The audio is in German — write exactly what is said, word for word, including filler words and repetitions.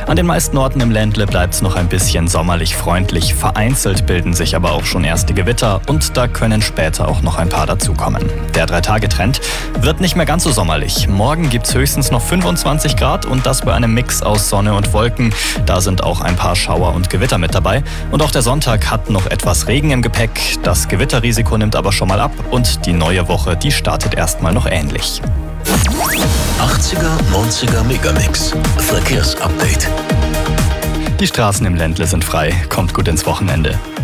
An den meisten Orten im Ländle bleibt es noch ein bisschen sommerlich freundlich. Vereinzelt bilden sich aber auch schon erste Gewitter und da können später auch noch ein paar dazukommen. Der Drei-Tage-Trend wird nicht mehr ganz so sommerlich. Morgen gibt es höchstens noch fünfundzwanzig Grad und das bei einem Mix aus Sonne und Wolken. Da sind auch ein paar Schauer und Gewitter mit dabei. Und auch der Sonntag hat noch etwas Regen im Gepäck. Das Gewitterrisiko nimmt aber schon mal ab und die neue Woche, die startet erstmal noch ähnlich. achtziger, neunziger Megamix. Verkehrsupdate. Die Straßen im Ländle sind frei. Kommt gut ins Wochenende.